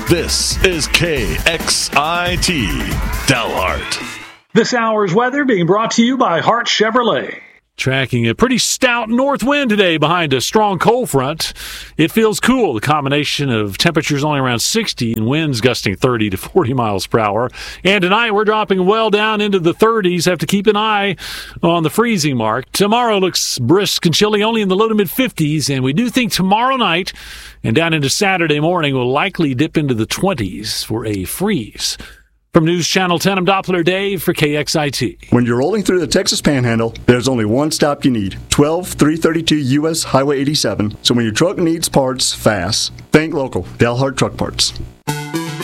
This is KXIT Dalhart. This hour's weather being brought to you by Hart Chevrolet. Tracking a pretty stout north wind today behind a strong cold front. It feels cool. The combination of temperatures only around 60 and winds gusting 30 to 40 miles per hour. And tonight we're dropping well down into the 30s. Have to keep an eye on the freezing mark. Tomorrow looks brisk and chilly, only in the low to mid 50s. And we do think tomorrow night and down into Saturday morning will likely dip into the 20s for a freeze. From News Channel 10, I'm Doppler Dave for KXIT. When you're rolling through the Texas Panhandle, there's only one stop you need, 12332 U.S. Highway 87. So when your truck needs parts fast, think local, Dalhart Truck Parts.